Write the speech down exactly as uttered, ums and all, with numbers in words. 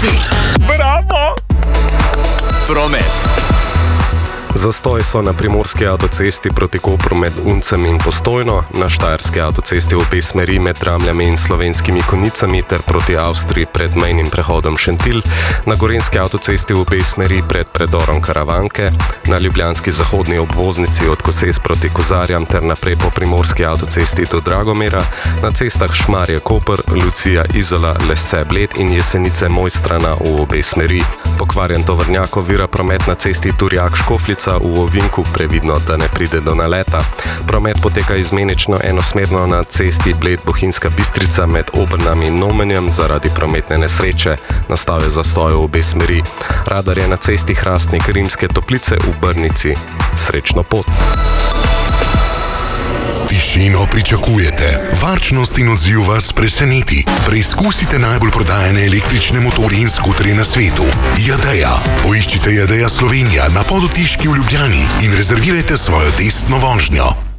avtocesti. Bravo! Promet. Zastoj so na primorski avtocesti proti Kopru med Uncem in Postojno, na štajerski avtocesti v obe smeri med Dramljami in Slovenskimi Konjicami ter proti Avstriji pred mejnim prehodom Šentilj, na gorenjski avtocesti v obe smeri pred predorom Karavanke, na ljubljanski zahodni obvoznici od Koses proti Kozarjam ter naprej po primorski avtocesti do Dragomera, na cestah Šmarje-Koper, Lucija, Izola, Lesce-Bled in Jesenice Mojstrana v obe smeri. Pokvarjen tovornjak ovira promet na cesti Turjak-Škofljica v ovinku, previdno, da ne pride do naleta. Promet poteka izmenično enosmerno na cesti Bled-Bohinjska Bistrica med Obrnami in Nomenjem zaradi prometne nesreče. Nastal je zastoj v obe smeri. Radar je na cesti Hrastnik-Rimske Toplice v Brnici. Srečno pot! Tišino pričakujete, varčnost in odziv vas preseneti. Preizkusite najbolj prodajane električne motorje in skuterje na svetu. Jadeja. Poiščite Jadeja Slovenija na Podotiški v Ljubljani in rezervirajte svojo testno vožnjo.